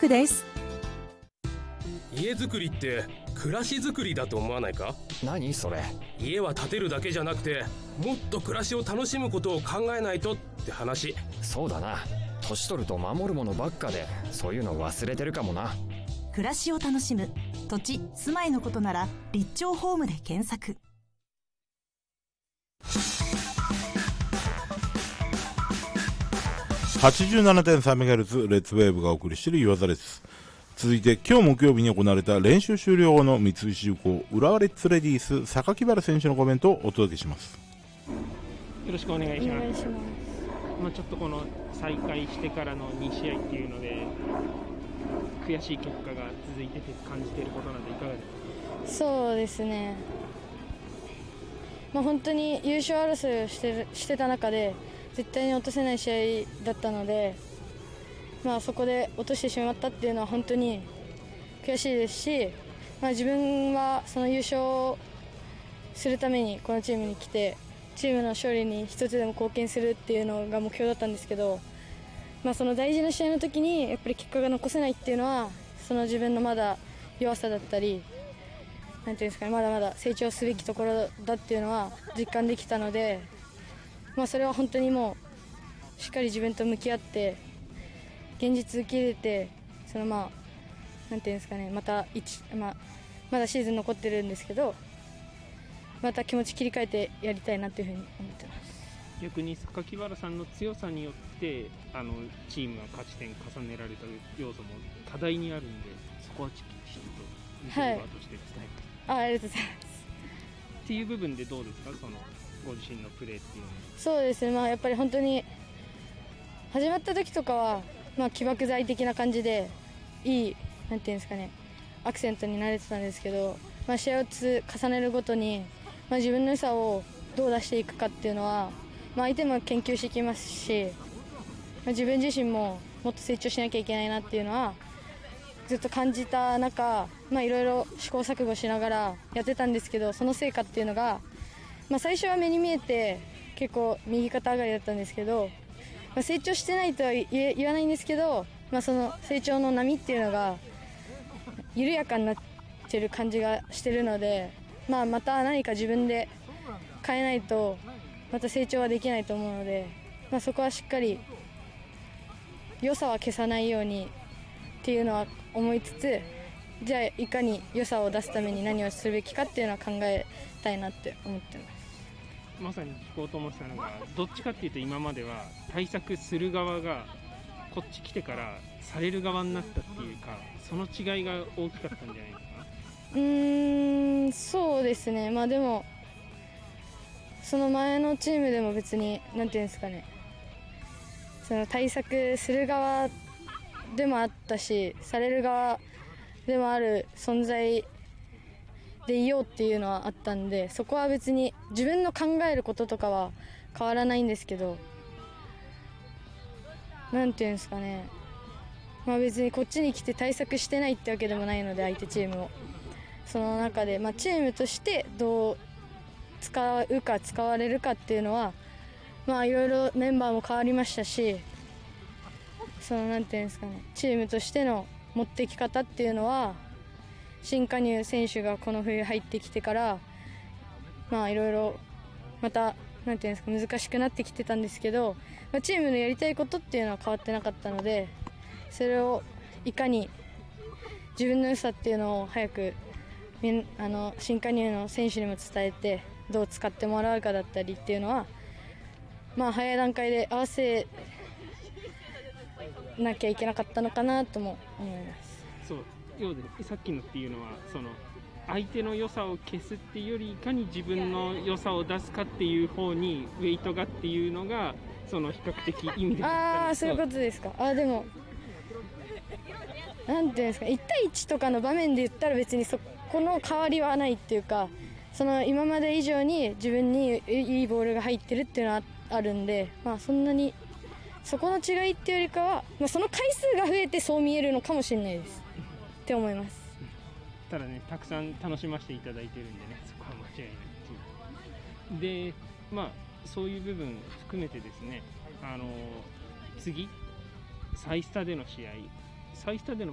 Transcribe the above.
クです。 家づくりって暮らしづくりだと思わないか？ 何それ？ 家は建てるだけじゃなくて、もっと暮らしを楽しむことを考えないとって話。 そうだな、年取ると守るものばっかで、そういうの忘れてるかもな。 暮らしを楽しむ土地・住まいのことなら立町ホームで検索。 87.3MHz レッツウェーブがお送りしている岩座です。続いて今日木曜日に行われた練習終了後の三菱重工浦和レッツレディース榊原選手のコメントをお届けします。 よろしくお願いします。ちょっとこの再開してからの2試合っていうので悔しい結果が続いてて感じていることなどいかがですか？ そうですね、本当に優勝争いをしてた中で絶対に落とせない試合だったので、そこで落としてしまったっていうのは本当に悔しいですし、自分はその優勝するためにこのチームに来てチームの勝利に一つでも貢献するっていうのが目標だったんですけど、その大事な試合の時にやっぱり結果が残せないっていうのはその自分のまだ弱さだったり、なんていうんですかね、まだまだ成長すべきところだっていうのは実感できたので、それは本当にもうしっかり自分と向き合って現実受け入れて、そのなんていうんですかね、まだシーズン残ってるんですけど、また気持ち切り替えてやりたいなというふうに思ってます。 逆に榊原さんの強さによってチームが勝ち点重ねられた要素も多大にあるんで、そこはきちんと見せる側として伝えて、 ありがとうございますっていう部分でどうですか、そのご自身のプレーっていうのは。 そうですね、やっぱり本当に始まった時とかは起爆剤的な感じでいい、なんていうんですかね、アクセントになれてたんですけど、試合を重ねるごとに、自分の良さをどう出していくかっていうのは、相手も研究してきますし、自分自身ももっと成長しなきゃいけないなっていうのはずっと感じた中、いろいろ試行錯誤しながらやってたんですけど、その成果っていうのが、最初は目に見えて結構右肩上がりだったんですけど、成長してないとは言わないんですけど、その成長の波っていうのが緩やかになってる感じがしてるので、また何か自分で変えないとまた成長はできないと思うので、そこはしっかり良さは消さないようにっていうのは思いつつ、じゃあいかに良さを出すために何をするべきかっていうのは考えたいなって思ってます。 まさに聞こうと思ってたのが、どっちかっていうと今までは対策する側がこっち来てからされる側になったっていうか、その違いが大きかったんじゃないですか？ そうですね、でもその前のチームでも別になんていうんですかね、その対策する側でもあったし、される側でもある存在でいようっていうのはあったんで、そこは別に自分の考えることとかは変わらないんですけど、なんていうんですかね、別にこっちに来て対策してないってわけでもないので、相手チームをその中で、チームとしてどう使うか使われるかっていうのは、いろいろメンバーも変わりましたし、そのなんていうんですかね、チームとしての持ってき方っていうのは新加入選手がこの冬入ってきてからいろいろまたなんていうんですか、難しくなってきてたんですけど、チームのやりたいことっていうのは変わってなかったので、それをいかに自分の良さっていうのを早く新加入の選手にも伝えてどう使ってもらうかだったりっていうのは、早い段階で合わせなきゃいけなかったのかなとも思います。 そうようで、さっきのっていうのはその相手の良さを消すっていうより、いかに自分の良さを出すかっていう方にウェイトがっていうのが、その比較的意味でそういうことですか。でもなんていうんですか、1対1とかの場面で言ったら別にそこの変わりはないっていうか、その今まで以上に自分にいいボールが入ってるっていうのはあるんで、そんなにそこの違いっていうよりかは、その回数が増えてそう見えるのかもしれないですって思います。 ただね、たくさん楽しませていただいてるんでね、そこは間違いないで、そういう部分含めてですね、次サイスタでの試合、サイスタでの